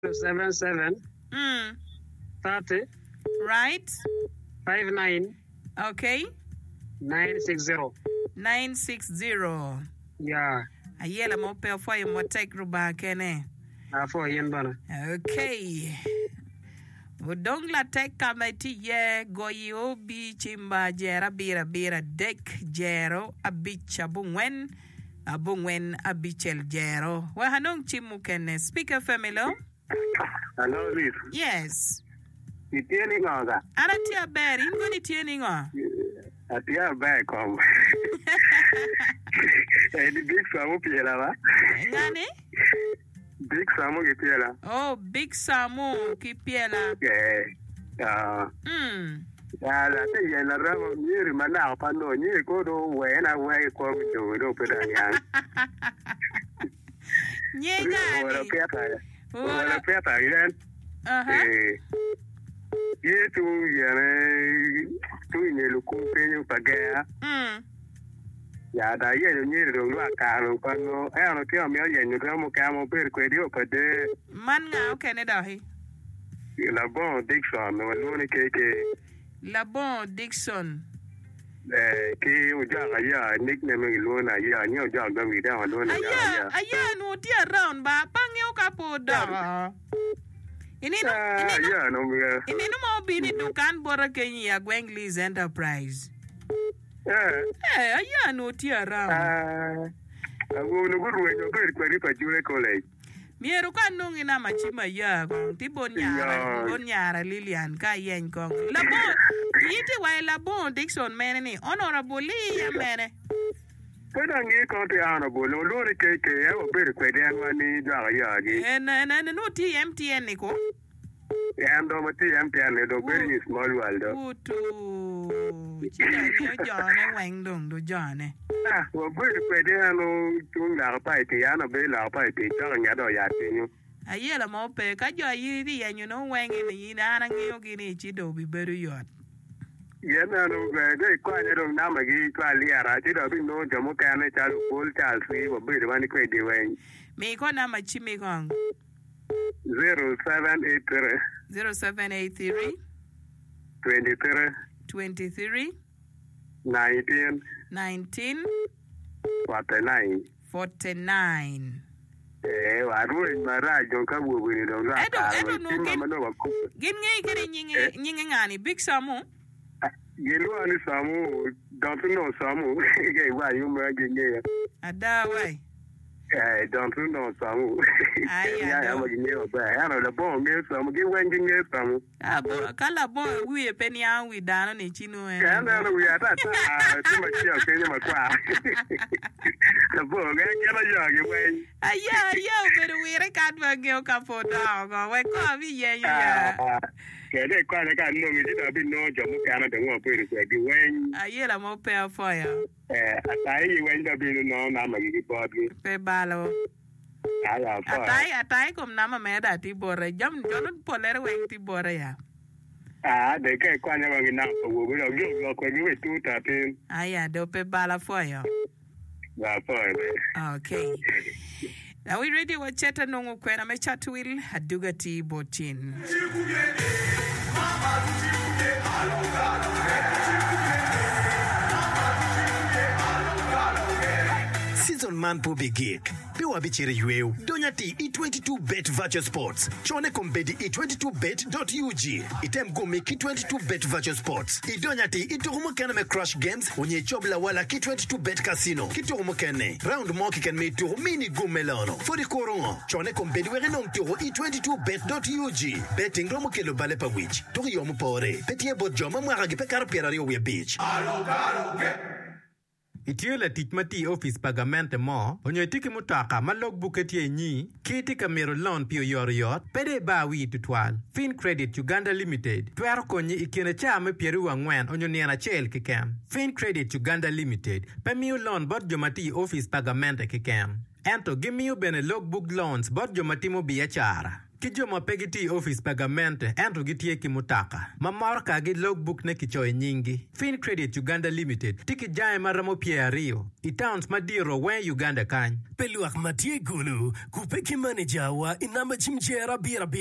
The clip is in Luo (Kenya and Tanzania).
077 30 Right. 59 Okay. 960. 960. Yeah. Ayela mo pe fo yo mo take ruba kene. For yen bana. Okay. Udong la tek kamati ye goyi obi chimba jera bira dek jero abicha bungwen abichel jero. Wa hanong chimu kene speaker family. Hello, Liz. Yes. Itieni ngoga. Ara tia beri ngoni tieni ngo. Atia back kom. Di big samu piela ba? Ngani? Big samu piela. Oh, big samu kipiela. La te yena ramo nyiri mana pa no nyiri ko do wena we ko do pedanya. Nyengani. Wala peta yen. Ye tu yene tu ne lu kumpenyo pagaya. Ya da ye nyiri do lu akaro pano e ano ti amia yenyu ramo kamo per kwedio pade. Man nga okene dahi. La bon Dixon no lone keke. La bon Dixon. Ke ujaga ya nickname lona ya nyo jaga mi da lona ya. Aya no ti around ba pangyo kapo da. Ini no mo bini dukan bora kenyi ya Gwenglis Enterprise. Aya no ti around. Ago no guru no per kwari pa jure college. Mieru kan nung ina machima ya kong tibon nyara Lilian ka yen kong labo yiti wa labo Dixon mene ni honorable ya mene Pwede ngi konti honorable lo ni ke ya o ber kwede anwani jaga ya gi no TMTN ni ko ya ndo mati MTN do very small world utu chida nyo jone wengdong do jone wo ber kwede anu tung la pa ite ya no be la pa ite jaga nya do ya tinyu ayela mo pe ka jo yiri ya nyu no wengi ni na na ngi ogini chido bi beru yot Yena no be ko ne do na magi ko ali ara chido bi no jamu ka ne chal pol chal si wo ber mani kwede wen me ko na machimi kong 0783 23 19 49 waru mara jonka bubu do ra edo no gin ngi kiri nyingi ngani big samu gelu ani samu don't know samu ge wa yu ma ge ada wai don't know samu ya ma ge o ba ya no le bon ge samu ge wen ge samu kala bon wi pe ni an wi dano ni chinu ya na wi ata ti ma chi o ke ni ma kwa le bon ge la ya ge wen aya pero wi re ka dwa ge o ka po da go we ko vi ye ya Kede kwa ne ka no mi da bi no jamu ka na de wo pe ri di wen ayela mo pe for ya atai wen da bi no na ma gi po bi pe balo ala fa atai kom na ma me da ti bore jam jon poler wen ti bore ya de ke kwa ne wa gi na wo wo yo ko gi we tu ta tin aya do pe bala for ya okay. Now we ready with cheta nongo kwena me chatwil hadugati botin. Season man po bigik. Piwa bichiri yueu. Donyati E22bet Virtual Sports. Chone kombedi E22bet.ug. Item go make E22bet Virtual Sports. Idonyati iturumukene me crush games. Onye chobla wala K22bet Casino. Kiturumukene. Round mo kiken me turu mini go melono. Fodi korongo. Chone kombedi were nong turu E22bet.ug. Betting romukelo bale pa wich. Turi yomu pore. Petie bot joma mwagagi pe karpiera yo we beach. Itiola titmati office pagamente mo, onyo tiki mutaka ma logbook etie nyi, kiti kamero loan pio yoriot, pede ba wi tutwal. Fin Credit Uganda Limited, tuero konyi ikine chame pieru wangwen onyo niana chel kikem. Fin Credit Uganda Limited, pemiu loan bot jomati office pagamente kikem. Ento gimiu bene logbook loans bot jomati mo biachara. ki joma pe giti office pagamente ento gitie ki mutaka mamor ka gi logbook ne kichoy nyingi Fin Credit Uganda Limited tiki jae maramo Pierre itowns madiro we Uganda kany Peluak matie gulu kupeki manager wa inamba chimjera bira